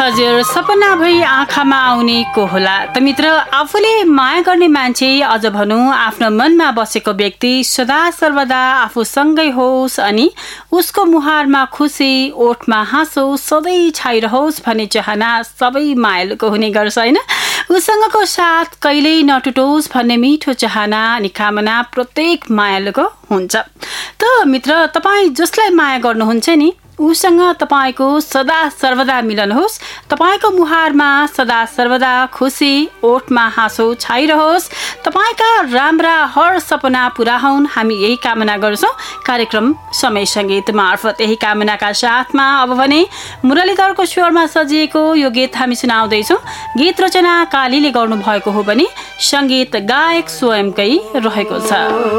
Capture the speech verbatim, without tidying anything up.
हजुर, सपना भई आँखामा आउने को होला त मित्र। आफूले माया गर्ने मान्छे, अझ भनौँ आफ्नो मनमा बसेको व्यक्ति सदा सर्वदा आफूसँगै होस् अनि उसको मुहारमा खुसी, ओठमा हाँसो सधैँ छाइरहोस् भन्ने चाहना सबै मायालुको हुने गर्छ होइन। उसँगको साथ कहिल्यै नटुटोस् भन्ने मिठो चाहना अनि कामना प्रत्येक मायालुको हुन्छ। त मित्र, तपाईँ जसलाई माया गर्नुहुन्छ नि उसँग तपाईँको सदा सर्वदा मिलन होस्, तपाईँको मुहारमा सदा सर्वदा खुसी, ओठमा हाँसो छाइरहोस्, तपाईँका राम्रा हर सपना पुरा हुन्, हामी यही कामना गर्छौँ कार्यक्रम समय सङ्गीत मार्फत। यही कामनाका साथमा अब भने मुरलीधरको स्वरमा सजिएको यो गीत हामी सुनाउँदैछौँ। गीत रचना कालीले गर्नुभएको हो भने सङ्गीत गायक स्वयंकै रहेको छ।